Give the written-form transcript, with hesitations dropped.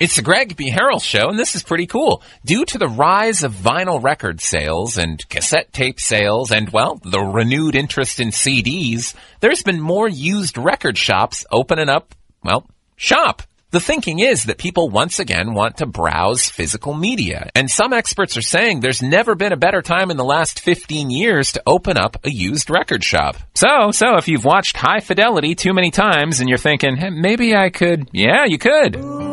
It's the Greg B. Harrell Show, and this is pretty cool. Due to the rise of vinyl record sales and cassette tape sales and, well, the renewed interest in CDs, there's been more used record shops opening up, well, shop. The thinking is that people once again want to browse physical media, and some experts are saying there's never been a better time in the last 15 years to open up a used record shop. So if you've watched High Fidelity too many times and you're thinking, hey, maybe I could, yeah, you could.